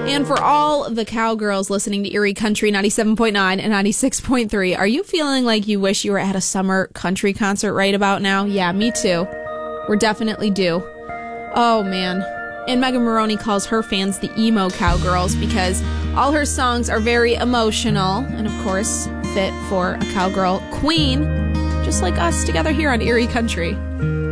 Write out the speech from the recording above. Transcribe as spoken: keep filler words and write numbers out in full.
And for all the cowgirls listening to Erie Country ninety-seven point nine and ninety-six point three, are you feeling like you wish you were at a summer country concert right about now? Yeah, me too. We're definitely due. Oh, man. And Megan Moroney calls her fans the emo cowgirls because all her songs are very emotional and, of course, fit for a cowgirl queen, just like us together here on Erie Country.